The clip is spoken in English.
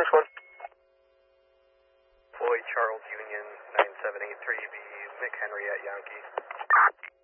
561. Floyd Charles Union 9783, be McHenry at Yankee.